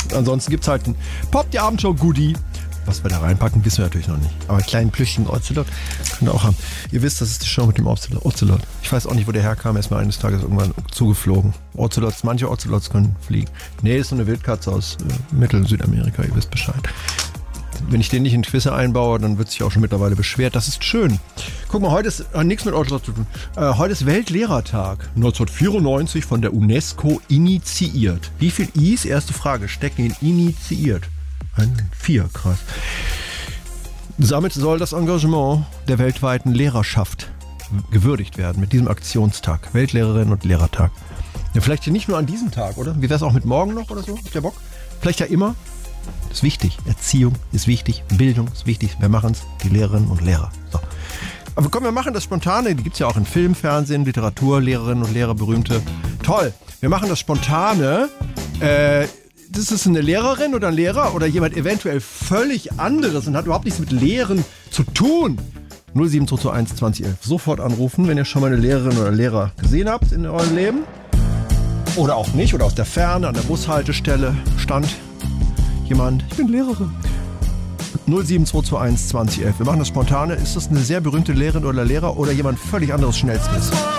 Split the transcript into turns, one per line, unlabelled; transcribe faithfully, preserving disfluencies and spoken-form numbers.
ansonsten gibt es halt ein Pop, die Abendshow Goodie. Was wir da reinpacken, wissen wir natürlich noch nicht. Aber einen kleinen plüschigen Ocelot könnt ihr auch haben. Ihr wisst, das ist die Show mit dem Ocelot. Ich weiß auch nicht, wo der herkam. Er ist mir eines Tages irgendwann zugeflogen. Ocelots, manche Ocelots können fliegen. Nee, ist so eine Wildkatze aus äh, Mittel- und Südamerika. Ihr wisst Bescheid. Wenn ich den nicht in Quizze einbaue, dann wird sich auch schon mittlerweile beschwert. Das ist schön. Guck mal, heute ist äh, nichts mit Ocelot zu tun. Äh, heute ist Weltlehrertag. neunzehnhundertvierundneunzig von der UNESCO initiiert. Wie viel I's, erste Frage, stecken in initiiert? Ein Vier, krass. Damit soll das Engagement der weltweiten Lehrerschaft gewürdigt werden mit diesem Aktionstag. Weltlehrerinnen- und Lehrertag. Ja, vielleicht nicht nur an diesem Tag, oder? Wie wäre es auch mit morgen noch oder so? Habt ihr Bock? Vielleicht ja immer. Das ist wichtig. Erziehung ist wichtig. Bildung ist wichtig. Wir machen es. Die Lehrerinnen und Lehrer. So. Aber komm, wir machen das Spontane. Die gibt es ja auch in Film, Fernsehen, Literatur, Lehrerinnen und Lehrer, berühmte. Toll. Wir machen das Spontane. Äh, das ist eine Lehrerin oder ein Lehrer oder jemand eventuell völlig anderes und hat überhaupt nichts mit Lehren zu tun. null sieben zwei zwei eins zwanzig elf. Sofort anrufen, wenn ihr schon mal eine Lehrerin oder Lehrer gesehen habt in eurem Leben. Oder auch nicht. Oder aus der Ferne an der Bushaltestelle stand jemand. Ich bin Lehrerin. null sieben zwei zwei eins zwanzig elf. Wir machen das Spontane. Ist das eine sehr berühmte Lehrerin oder Lehrer oder jemand völlig anderes Schnellstes?